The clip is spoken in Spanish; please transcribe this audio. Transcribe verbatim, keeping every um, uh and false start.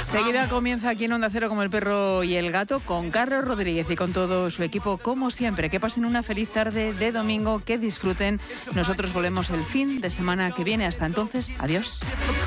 Seguida comienza aquí en Onda Cero como el perro y el gato con Carlos Rodríguez y con todo su equipo, como siempre. Que pasen una feliz tarde de domingo, que disfruten. Nosotros volvemos el fin de semana que viene. Hasta entonces, adiós.